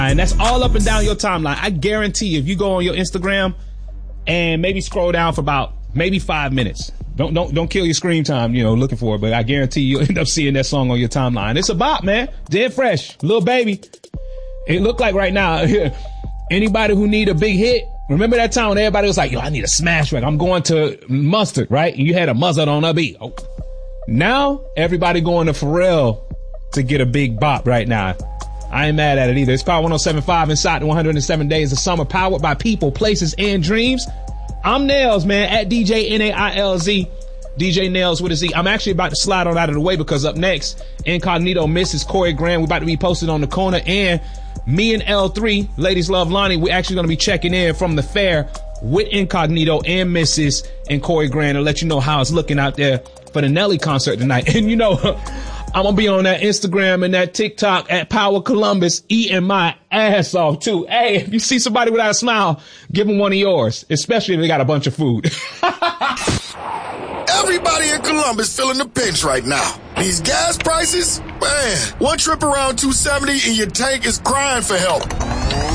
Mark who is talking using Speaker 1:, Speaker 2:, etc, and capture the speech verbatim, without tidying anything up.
Speaker 1: And that's all up and down your timeline. I guarantee you, if you go on your Instagram and maybe scroll down for about maybe five minutes. Don't don't don't kill your screen time, you know, looking for it. But I guarantee you'll end up seeing that song on your timeline. It's a bop, man. Dead fresh. Lil Baby. It look like right now, anybody who need a big hit, remember that time when everybody was like, yo, I need a smash record. I'm going to Mustard, right? And you had a Mustard on a beat. Oh. Now, everybody going to Pharrell to get a big bop right now. I ain't mad at it either. It's Power one oh seven point five inside the one hundred seven days of summer, powered by people, places, and dreams. I'm Nails, man, at D J N A I L Z. D J Nails with a Z. I'm actually about to slide on out of the way because up next, Incognito Missus Corey Graham. We're about to be posted on the corner, and me and L three, Ladies Love Lonnie, we're actually going to be checking in from the fair with Incognito and Missus and Corey Graham to let you know how it's looking out there for the Nelly concert tonight. And you know, I'm going to be on that Instagram and that TikTok at Power Columbus eating my ass off too. Hey, if you see somebody without a smile, give them one of yours, especially if they got a bunch of food.
Speaker 2: Everybody in Columbus feeling the pinch right now. These gas prices, man, one trip around two seventy and your tank is crying for help.